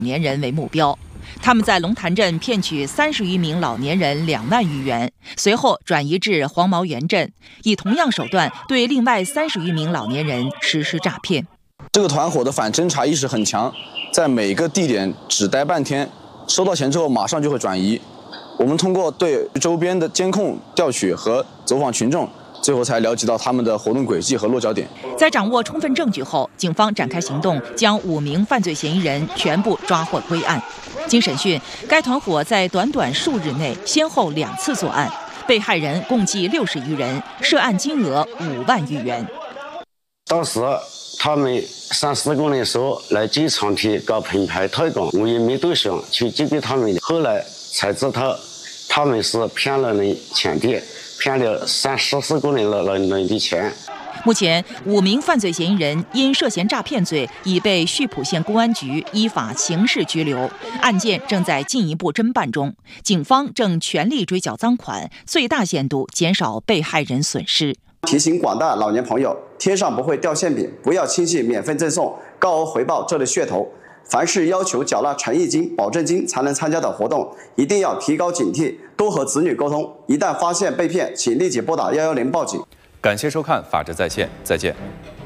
年人为目标。他们在龙潭镇骗取30余名老年人2万余元，随后转移至黄毛源镇，以同样手段对另外30余名老年人实施诈骗。 这个团伙的反侦查意识很强，在每个地点只待半天，收到钱之后马上就会转移。我们通过对周边的监控调取和走访群众，最后才了解到他们的活动轨迹和落脚点。 在掌握充分证据后，警方展开行动，将5名犯罪嫌疑人全部抓获归案。经审讯，该团伙在短短数日内先后2次作案，被害人共计60余人，涉案金额5万余元。 当时他们3、4个人说来机场去搞品牌推广，我也没多想去接给他们。后来才知道他们是骗了人钱的，骗了14个人的钱。 目前5名犯罪嫌疑人因涉嫌诈骗罪已被溆浦县公安局依法刑事拘留，案件正在进一步侦办中。警方正全力追缴赃款，最大限度减少被害人损失。 提醒广大老年朋友，天上不会掉馅饼，不要轻信免费赠送、高额回报这类噱头。凡是要求缴纳诚意金、保证金才能参加的活动，一定要提高警惕，多和子女沟通。一旦发现被骗，请立即拨打110报警。 感谢收看《法治在线》，再见。